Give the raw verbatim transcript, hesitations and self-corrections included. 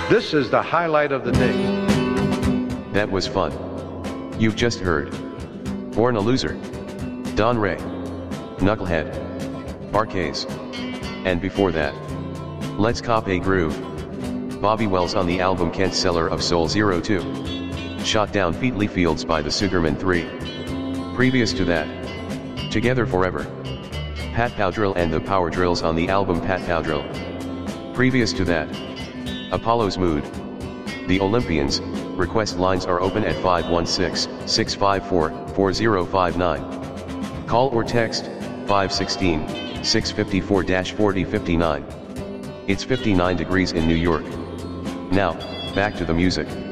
This is the highlight of the day. That was fun. You've just heard Born a Loser, Don Ray, Knucklehead, Barcase, and before that, Let's Cop a Groove, Bobby Wells on the album Kent Seller of Soul zero two, Shot Down Featly Fields by the Sugarman three. Previous to that, Together Forever, Pat Powdrill and the Power Drills on the album Pat Powdrill. Previous to that, Apollo's Mood. The Olympians. Request lines are open at five one six, six five four, four zero five nine. Call or text five one six, six five four, four zero five nine. It's fifty-nine degrees in New York. Now, back to the music.